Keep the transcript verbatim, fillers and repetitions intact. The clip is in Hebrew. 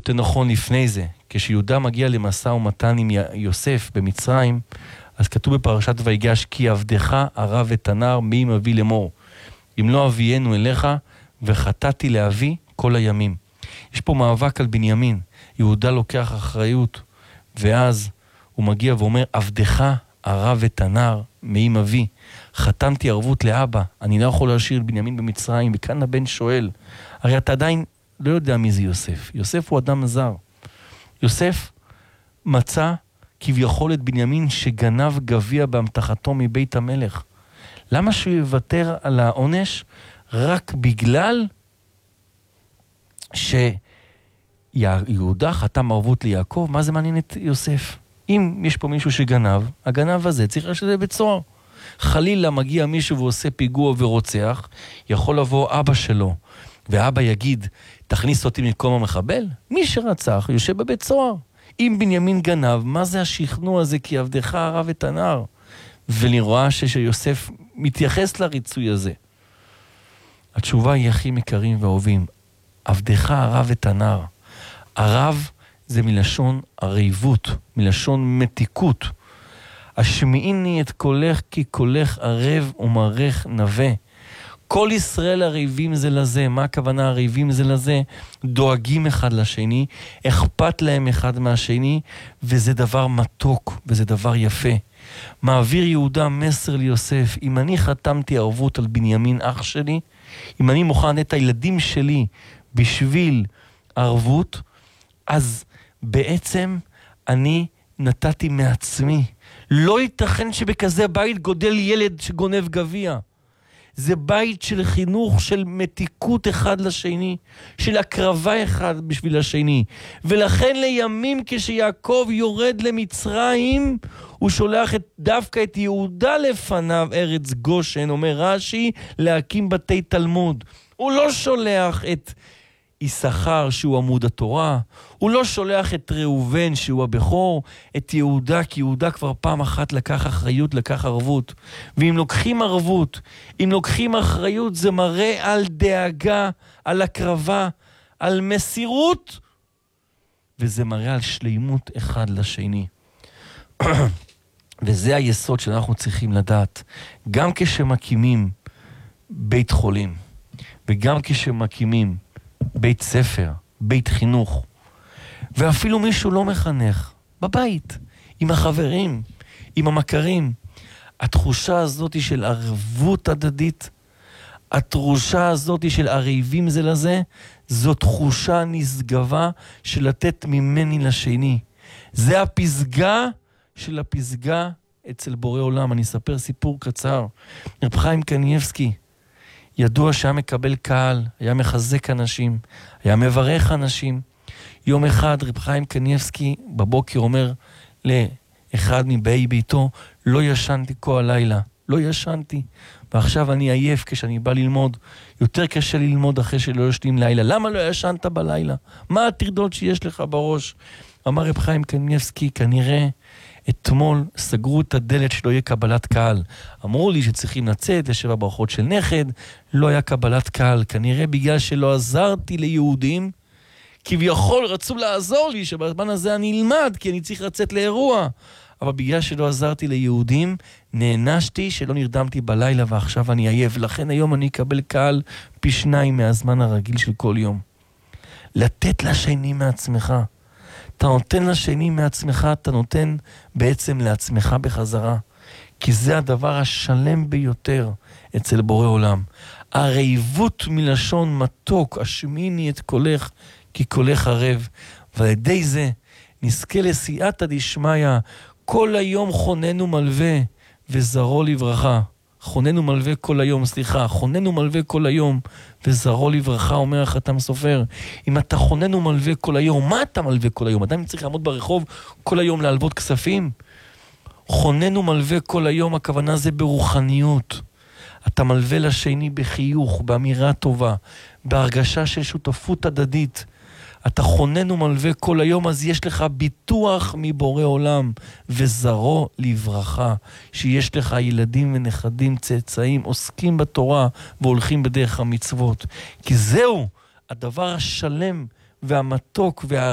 יותר נכון לפני זה, כשיהודה מגיע למסע ומתן עם יוסף במצרים, אז כתוב בפרשת ויגש, כי עבדך הרב את הנער מי מביא לאמור. אם לא אבינו אליך, וחטאתי לאבי כל הימים. יש פה מאבק על בנימין. יהודה לוקח אחריות, ואז הוא מגיע ואומר, עבדך הרב את הנער מי מביא. חתמתי ערבות לאבא, אני לא יכול להשאיר את בנימין במצרים. וכאן הבן שואל, הרי אתה עדיין לא יודע מי זה יוסף. יוסף הוא אדם זר. יוסף מצא כביכול את בנימין שגנב גביע בהמתחתו מבית המלך. למה שהוא יוותר על העונש? רק בגלל שיהודה חתם ערבות ליעקב. מה זה מעניין את יוסף? אם יש פה מישהו שגנב, הגנב הזה צריך לשבת בבית סוהר. חלילה מגיע מישהו ועושה פיגוע ורוצח, יכול לבוא אבא שלו, ואבא יגיד, תכניס אותי ממקום המחבל? מי שרצח יושב בבית סוהר. אם בנימין גנב, מה זה השכנוע הזה? כי עבדך הרב את הנער. ולראה שיוסף מתייחס לריצוי הזה. התשובה היא הכי מקרים ואהובים. עבדך הרב את הנער. הרב זה מלשון הריבות, מלשון מתיקות. השמיעיני את קולך כי קולך ערב ומערך נווה. כל ישראל הריבים זה לזה. מה הכוונה הריבים זה לזה? דואגים אחד לשני, אכפת להם אחד מהשני, וזה דבר מתוק, וזה דבר יפה. מעביר יהודה מסר ליוסף, אם אני חתמתי ערבות על בנימין אח שלי, אם אני מוכן את הילדים שלי בשביל ערבות, אז בעצם אני נתתי מעצמי. לא ייתכן שבכזה בית גודל ילד שגונב גביע. זה בית של חינוך, של מתיקות אחד לשני, של הקרבה אחד בשביל השני. ולכן לימים כשיעקב יורד למצרים, הוא שולח את, דווקא את יהודה לפניו ארץ גושן, אומר רש"י, להקים בתי תלמוד. הוא לא שולח את יששכר שהוא עמוד התורה, הוא לא שולח את ראובן שהוא הבכור, את יהודה, כי יהודה כבר פעם אחת לקח אחריות, לקח ערבות. ואם לוקחים ערבות, אם לוקחים אחריות, זה מראה על דאגה, על הקרבה, על מסירות, וזה מראה על שלימות אחד לשני. וזה היסוד שאנחנו צריכים לדעת. גם כשמקימים בית חולים, וגם כשמקימים בית ספר, בית חינוך, ואפילו מישהו לא מחנך, בבית, עם החברים, עם המכרים, התחושה הזאת של ערבות הדדית, התחושה הזאת של ערבים זה לזה, זו תחושה נשגבה של לתת ממני לשני. זה הפסגה של הפסגה אצל בורא עולם. אני אספר סיפור קצר. רב חיים קניבסקי, ידוע שהיה מקבל קהל, היה מחזק אנשים, היה מברך אנשים. יום אחד רב חיים קניבסקי בבוקר אומר לאחד מבאי ביתו, לא ישנתי כל הלילה, לא ישנתי, ועכשיו אני עייף כשאני בא ללמוד. יותר קשה ללמוד אחרי שלא ישנים לילה. למה לא ישנת בלילה? מה הטרדות שיש לך בראש? אמר רב חיים קניבסקי, כנראה אתמול סגרו את הדלת שלא יהיה קבלת קהל. אמרו לי שצריכים לצאת לשבע ברכות של נכד, לא היה קבלת קהל. כנראה בגלל שלא עזרתי ליהודים, כביכול רצו לעזור לי שבזמן הזה אני אלמד, כי אני צריך לצאת לאירוע. אבל בגלל שלא עזרתי ליהודים, נענשתי שלא נרדמתי בלילה, ועכשיו אני עייף. לכן היום אני אקבל קהל פי שניים מהזמן הרגיל של כל יום. לתת לשני מעצמך. אתה נותן לשני מעצמך, אתה נותן בעצם לעצמך בחזרה. כי זה הדבר השלם ביותר אצל בורא עולם. הרעיבות מלשון מתוק, השמיני את קולך, כי קולך ערב. ועל ידי זה נזכה לסייעתא דשמיא, כל היום חוננו מלווה וזרו לברכה. חוננו מלווה כל היום, סליחה, חוננו מלווה כל היום וזרו לברכה, אומר החתם סופר. אם אתה חוננו מלווה כל היום, מה אתה מלווה כל היום? אדם צריך לעמוד ברחוב כל היום להלוות כספים? חוננו מלווה כל היום, הכוונה זה ברוחניות. אתה מלווה לשני בחיוך, באמירה טובה, בהרגשה של שותפות הדדית. אתה חונן ומלווה כל היום, אז יש לך ביטוח מבורא עולם, וזרו לברכה, שיש לך ילדים ונכדים, צאצאים, עוסקים בתורה והולכים בדרך המצוות. כי זהו הדבר השלם והמתוק וה...